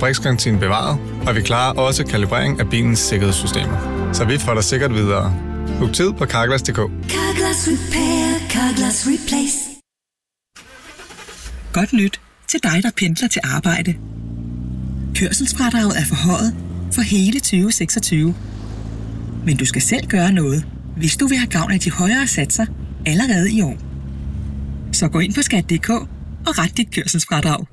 fabriksgarantien bevaret, og vi klarer også kalibrering af bilens sikkerhedssystemer. Så vi får dig sikkert videre. Book tid på Carglass.dk. Carglass Repair, Carglass Replace. Godt nyt til dig, der pendler til arbejde. Kørselsfradraget er forhøjet for hele 2026. Men du skal selv gøre noget, hvis du vil have gavn af de højere satser allerede i år. Så gå ind på skat.dk og ret dit kørselsfradrag.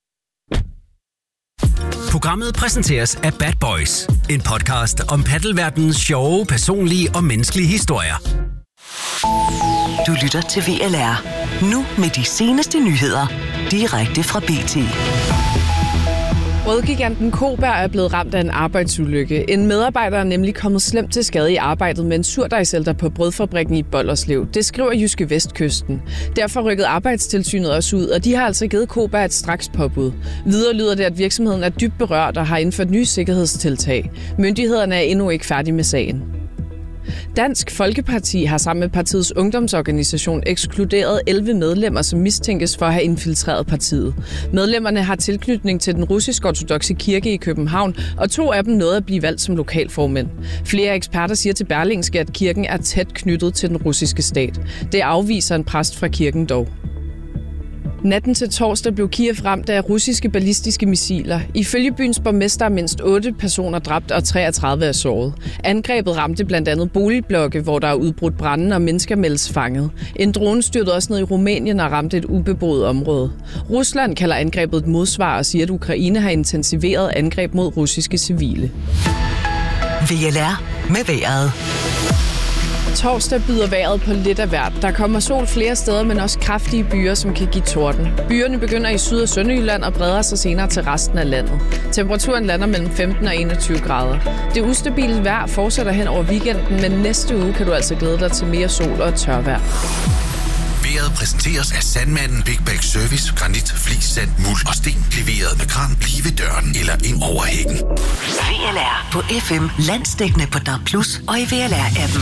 Programmet præsenteres af Bad Boys, en podcast om paddelverdenens sjove, personlige og menneskelige historier. Du lytter til VLR. Nu med de seneste nyheder. Direkte fra BT. Brødgiganten Koberg er blevet ramt af en arbejdsulykke. En medarbejder er nemlig kommet slemt til skade i arbejdet med en surdejsælter på brødfabrikken i Bolderslev. Det skriver Jyske Vestkysten. Derfor rykkede Arbejdstilsynet også ud, og de har altså givet Koberg et straks påbud. Videre lyder det, at virksomheden er dybt berørt og har indført nye sikkerhedstiltag. Myndighederne er endnu ikke færdige med sagen. Dansk Folkeparti har sammen med partiets ungdomsorganisation ekskluderet 11 medlemmer, som mistænkes for at have infiltreret partiet. Medlemmerne har tilknytning til den russisk-ortodokse kirke i København, og 2 af dem nåede at blive valgt som lokalformænd. Flere eksperter siger til Berlingske, at kirken er tæt knyttet til den russiske stat. Det afviser en præst fra kirken dog. Natten til torsdag blev Kiev ramt af russiske ballistiske missiler. Ifølge byens borgmester er mindst 8 personer dræbt og 33 er såret. Angrebet ramte blandt andet boligblokke, hvor der er udbrudt brande og mennesker meldes fanget. En drone styrtede også ned i Rumænien og ramte et ubeboet område. Rusland kalder angrebet et modsvar og siger, at Ukraine har intensiveret angreb mod russiske civile. VLR med vejret. Torsdag byder vejret på lidt af hvert. Der kommer sol flere steder, men også kraftige byer, som kan give torden. Byerne begynder i Syd- og Sønderjylland og breder sig senere til resten af landet. Temperaturen lander mellem 15 og 21 grader. Det ustabile vejr fortsætter hen over weekenden, men næste uge kan du altså glæde dig til mere sol og tørvejr. Vejret præsenteres af Sandmanden Big Bag Service, granit, flis, sand, muld og sten. Leveret med kran, lige ved døren eller ind over hækken. VLR på FM, landsdækkende på DAB+ og i VLR-appen.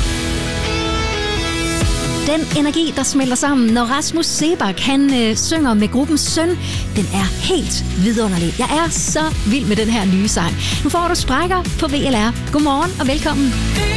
Den energi, der smelter sammen, når Rasmus Seebach, han synger med gruppen Søn, den er helt vidunderlig. Jeg er så vild med den her nye sang. Nu får du sprækker på VLR. Godmorgen og velkommen.